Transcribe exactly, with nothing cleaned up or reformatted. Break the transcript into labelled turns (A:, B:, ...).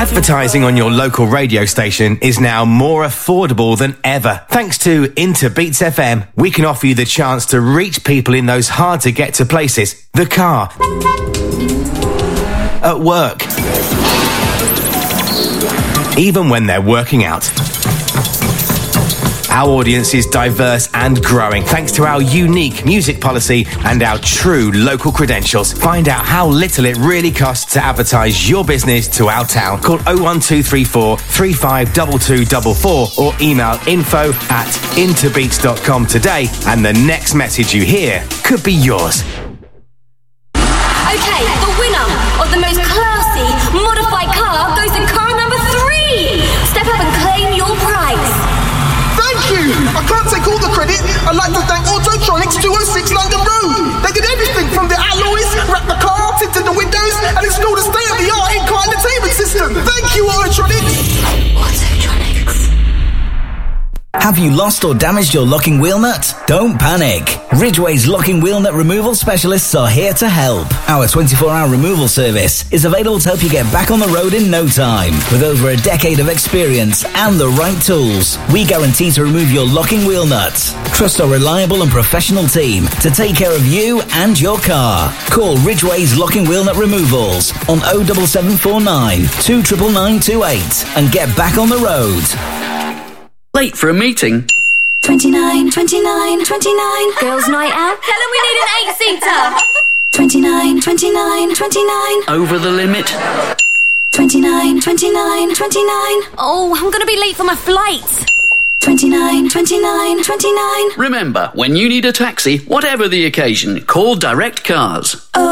A: Advertising on your local radio station is now more affordable than ever. Thanks to Interbeats F M, we can offer you the chance to reach people in those hard-to-get-to places. The car, at work, even when they're working out. Our audience is diverse and growing thanks to our unique music policy and our true local credentials. Find out how little it really costs to advertise your business to our town. Call oh one two three four, three five two two four four or email info at interbeats dot com today, and the next message you hear could be yours.
B: Okay, the winner of the most classy modified car goes to car number three. Step up and claim your prize.
C: I can't take all the credit. I'd like to thank Autotronics two oh six London Road. They did everything from the alloys, wrap the car, tinted the windows, and installed a state-of-the-art in-car entertainment system. Thank you, Autotronics. Autotronics.
D: Have you lost or damaged your locking wheel nut? Don't panic. Ridgeway's locking wheel nut removal specialists are here to help. Our twenty-four hour removal service is available to help you get back on the road in no time. With over a decade of experience and the right tools, we guarantee to remove your locking wheel nut. Trust our reliable and professional team to take care of you and your car. Call Ridgeway's Locking Wheel Nut Removals on oh seven seven four nine, two nine nine two eight and get back on the road.
E: Late for a meeting?
B: twenty-nine, twenty-nine, twenty-nine. Girls' night out? Tell them we need an eight-seater. twenty-nine, twenty-nine, twenty-nine.
E: Over the limit?
B: twenty-nine, twenty-nine, twenty-nine. Oh, I'm going to be late for my flight. twenty-nine, twenty-nine, twenty-nine.
E: Remember, when you need a taxi, whatever the occasion, call Direct Cars.
B: Oh.